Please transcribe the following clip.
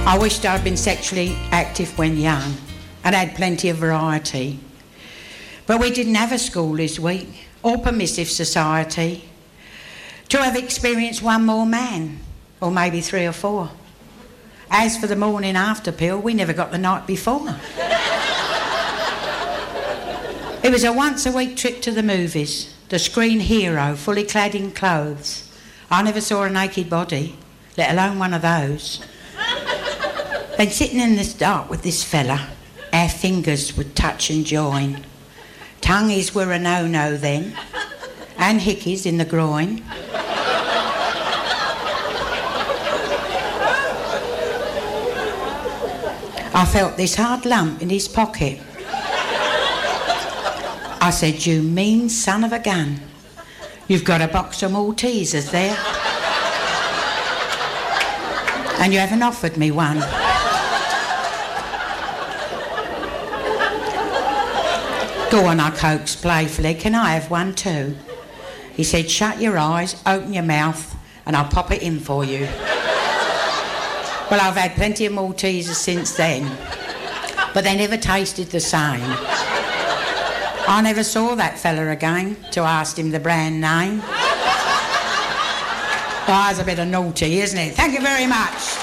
I wished I'd been sexually active when young and had plenty of variety. But we didn't have a school this week, or permissive society, to have experienced one more man, or maybe 3 or 4. As for the morning after pill, we never got the night before. It was a once-a-week trip to the movies, the screen hero, fully clad in clothes. I never saw a naked body, let alone one of those. Then sitting in this dark with this fella, our fingers would touch and join. Tongues were a no-no then, and hickeys in the groin. I felt this hard lump in his pocket. I said, "You mean son of a gun. You've got a box of Maltesers there. And you haven't offered me one." "Go on," I coaxed playfully. "Can I have one too?" He said, "Shut your eyes, open your mouth, and I'll pop it in for you." Well, I've had plenty of Maltesers since then, but they never tasted the same. I never saw that fella again till I asked him the brand name. Oh, that's a bit of naughty, isn't it? Thank you very much.